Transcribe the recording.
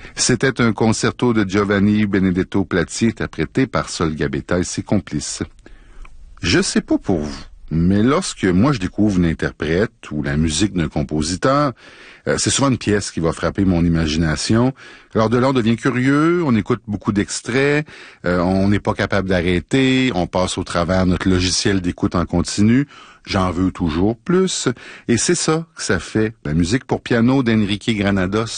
C'était un concerto de Giovanni Benedetto Platti interprété par Sol Gabetta et ses complices. Je sais pas pour vous, mais lorsque moi je découvre une interprète ou la musique d'un compositeur, c'est souvent une pièce qui va frapper mon imagination. Alors de là, on devient curieux, on écoute beaucoup d'extraits, on n'est pas capable d'arrêter, on passe au travers notre logiciel d'écoute en continu. J'en veux toujours plus. Et c'est ça que ça fait la musique pour piano d'Enrique Granados.